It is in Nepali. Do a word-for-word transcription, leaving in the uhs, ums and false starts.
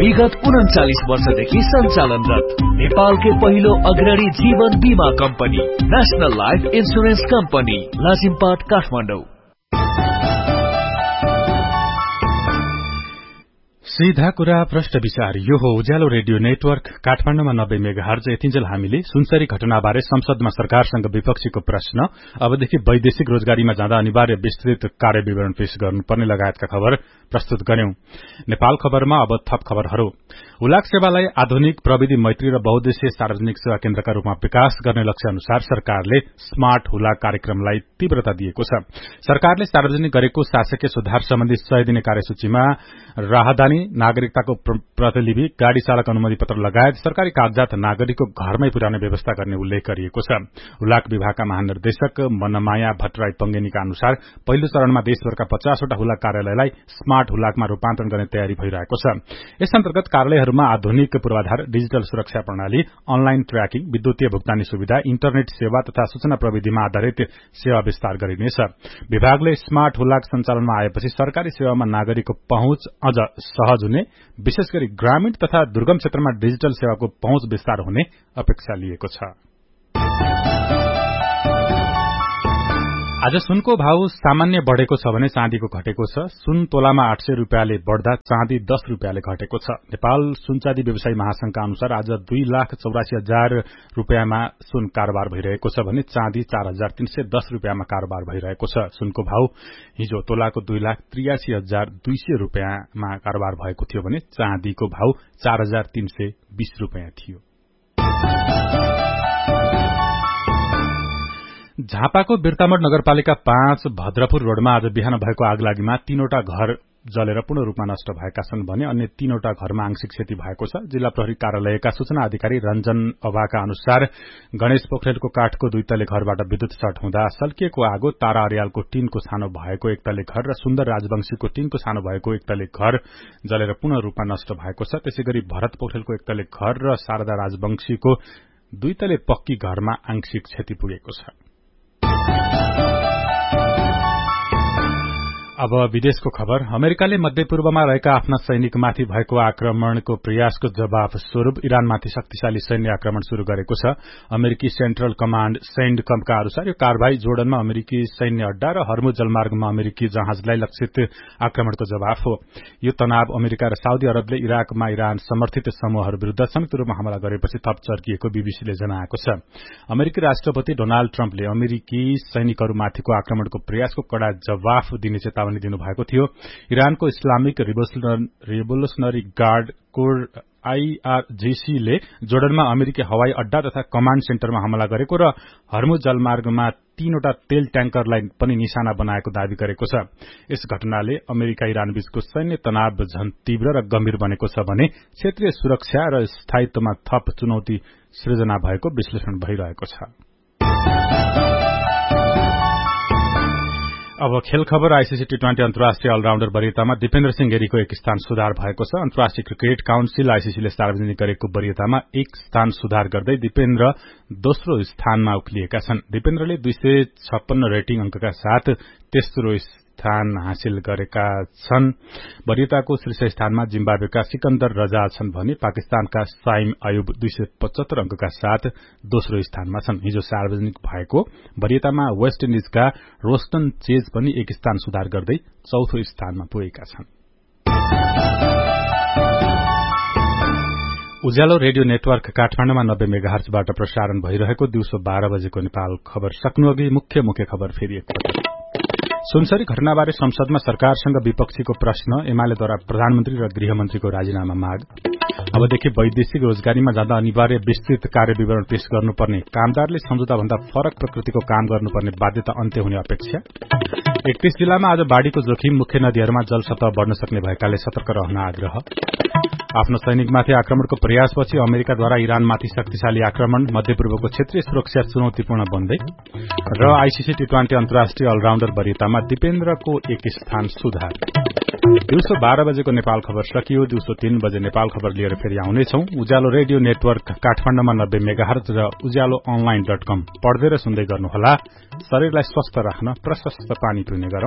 विगत उन्चालीस वर्षदेखि सञ्चालनरत नेपालकै पहिलो अग्रणी जीवन बीमा company national life insurance company Lazimpat Kathmandu. सीधा कुरा प्रश्न विचार यो हो उज्यालो रेडियो नेटवर्क काठमाडौँमा नब्बे मेगाहर्ज। यतिन्जेल हामीले सुनसरी घटनाबारे संसदमा सरकारसँग विपक्षीको प्रश्न, अबदेखि वैदेशिक रोजगारीमा जाँदा अनिवार्य विस्तृत कार्यविवरण पेश गर्नुपर्ने लगायतका खबर प्रस्तुत गर्यौं। नेपाल खबरमा अब थप खबरहरू। हुलाक सेवालाई आधुनिक प्रविधि मैत्री र बहुद्देश्य सार्वजनिक सेवा केन्द्रका रूपमा विकास गर्ने लक्ष्य अनुसार सरकारले स्मार्ट हुलाक कार्यक्रमलाई तीव्रता दिएको छ। सरकारले सार्वजनिक गरेको शासकीय सुधार सम्बन्धी सय दिने कार्यसूचीमा राहदानी, नागरिकताको प्रतिलिपि, गाड़ी चालक अनुमति पत्र लगायत सरकारी कागजात नागरिकको घरमै पुर्याउने व्यवस्था गर्ने उल्लेख गरिएको छ। हुलाक विभागका महानिर्देशक मनमाया भट्टराई पंगेनीका अनुसार पहिलो चरणमा देशभरका पचासवटा हुलाक कार्यालयलाई स्मार्ट हुलाकमा रूपान्तरण गर्ने तयारी भइरहेको छ। यस अन्तर्गत कार्यालयहरूमा आधुनिक पूर्वाधार, डिजिटल सुरक्षा प्रणाली, अनलाइन ट्र्याकिङ, विद्युतीय भुक्तानी सुविधा, इन्टरनेट सेवा तथा सूचना प्रविधिमा आधारित सेवा विस्तार गरिनेछ। विभागले स्मार्ट हुलाक सञ्चालनमा आएपछि सरकारी सेवामा नागरिकको पहुँच अझ सहज हुने, विशेष गरी ग्रामीण तथा दुर्गम क्षेत्रमा डिजिटल सेवाको पहुँच विस्तार हुने अपेक्षा लिएको छ। आज सुनको भाव सामान्य बढ़ेको छ भने चाँदीको घटेको छ। सुन तोलामा आठ सय रूपियाँले बढ़दा चाँदी दस रूपियाँले घटेको छ। नेपाल सुनचाँदी व्यवसायी महासंघका अनुसार आज दुई लाख चौरासी हजार रूपियाँमा सुन कारोबार भइरहेको छ भने चाँदी चार हजार तीन सय दस रूपियाँमा कारोबार भइरहेको छ। सुनको भाव हिजो तोलाको दुई लाख त्रियासी हजार दुई सय रूपियाँमा कारोबार भएको थियो भने चाँदीको भाव चार हजार तीन सय बीस रूपियाँ थियो। झापाको बिर्तामोड नगरपालिका पाँच भद्रपुर रोडमा आज बिहान भएको आगलागीमा तीनवटा घर जलेर पूर्ण रूपमा नष्ट भएका छन् भने अन्य तीनवटा घरमा आंशिक क्षति भएको छ। जिल्ला प्रहरी कार्यालयका सूचना अधिकारी रञ्जन अभाका अनुसार गणेश पोखरेलको काठको दुई तले घरबाट विद्युत सर्ट हुँदा सल्किएको आगो तारा अर्यालको टीनको सानो भएको एक तले घर र सुन्दर राजवंशीको टीनको सानो भएको एक तले घर जलेर पूर्ण रूपमा नष्ट भएको छ। त्यसैगरी भरत पोखरेलको एक तले घर र शारदा राजवंशीको दुई तले पक्की घरमा आंशिक क्षति पुगेको छ। अब विदेशको खबर। अमेरिकाले मध्यपूर्वमा रहेका आफ्ना सैनिकमाथि भएको आक्रमणको प्रयासको जवाब स्वरूप इरानमाथि शक्तिशाली सैन्य आक्रमण शुरू गरेको छ। अमेरिकी सेन्ट्रल कमाण्ड सैन्डकमका अनुसार यो कारवाही जोर्डनमा अमेरिकी सैन्य अड्डा र हर्मुज जलमार्गमा अमेरिकी जहाजलाई लक्षित आक्रमणको जवाब हो। यो तनाव अमेरिका र साउदी अरबले इराकमा इरान समर्थित समूहहरू विरूद्ध संयुक्त रूपमा हमला गरेपछि थप चर्किएको बीबीसीले जनाएको छ। अमेरिकी राष्ट्रपति डोनाल्ड ट्रम्पले अमेरिकी सैनिकहरूमाथिको आक्रमणको प्रयासको कड़ा जवाफ दिने चेतावनी दिनुभएको थियो। इरानको Islamic revolutionary guard core IRGC ले जोर्डनमा अमेरिकी हवाई अड्डा तथा कमाण्ड सेन्टरमा हमला गरेको र हर्मुज जलमार्गमा तीनवटा तेल ट्याङ्करलाई पनि निशाना बनाएको दावी गरेको छ। यस घटनाले अमेरिका इरान बीचको सैन्य तनाव झन तीव्र र गम्भीर बनेको छ भने क्षेत्रीय सुरक्षा र स्थायित्वमा थप चुनौती सृजना भएको विश्लेषण भइरहेको छ। अब खेल खबर। आईसीसी टी ट्वेन्टी अन्तर्राष्ट्रिय अलराउण्डर वरियतामा दिपेन्द्र सिंह गिरीको एक स्थान सुधार भएको छ। अन्तर्राष्ट्रिय क्रिकेट काउन्सिल आईसीसीले सार्वजनिक गरेको वरियतामा एक स्थान सुधार गर्दै दिपेन्द्र दोस्रो स्थानमा उक्लिएका छन्। दिपेन्द्रले दुई सय छप्पन्न रेटिङ अंकका साथ तेस्रो स्थान हासिल गरेका छन्। वरियताको शीर्ष स्थानमा जिम्बाब्वेका सिकन्दर रजा छन् भने पाकिस्तानका साइम अयुब दुई सय पचहत्तर अंकका साथ दोस्रो स्थानमा छन्। हिजो सार्वजनिक भएको वरियतामा वेस्ट इन्डिजका रोस्टन चेज पनि एक स्थान सुधार गर्दै चौथो स्थानमा पुगेका छन्। उज्यालो रेडियो नेटवर्क काठमाडौँमा नब्बे मेगाहर्जबाट प्रसारण भइरहेको दिउँसो बाह्र बजेको नेपाल खबर सक्नुअघि मुख्य मुख्य खबर फेरि एकपटक। सुनसरी घटनाबारे संसदमा सरकारसँग विपक्षीको प्रश्न, एमालेद्वारा प्रधानमन्त्री र गृहमन्त्रीको राजीनामा माग। अबदेखि वैदेशिक रोजगारीमा जाँदा अनिवार्य विस्तृत कार्यविवरण पेश गर्नुपर्ने, कामदारले सम्झौताभन्दा फरक प्रकृतिको काम गर्नुपर्ने बाध्यता अन्त्य हुने अपेक्षा। एकतीस जिल्लामा आज बाढ़ीको जोखिम, मुख्य नदीहरूमा जलसतह बढ़न सक्ने भएकाले सतर्क रहन आग्रह। आफ्नो सैनिकमाथि आक्रमणको प्रयासपछि अमेरिकाद्वारा इरानमाथि शक्तिशाली आक्रमण, मध्यपूर्वको क्षेत्रीय सुरक्षा चुनौतीपूर्ण बन्दै। र आईसीसी टी ट्वेन्टी अन्तर्राष्ट्रिय अलराउण्डर वरियतामा दिपेन्द्रको एक स्थान सुधार। दिउँसो बाह्र बजेको नेपाल खबर सकियो। दिउँसो तीन बजे नेपाल खबर लिएर फेरि आउनेछौं। उज्यालो रेडियो नेटवर्क काठमाडौँमा नब्बे मेगाहर्ज र उज्यालो अनलाइन डट कम पढ्दै र सुन्दै गर्नुहोला। शरीरलाई स्वस्थ राख्न प्रशस्त पानी पिउने गरौं।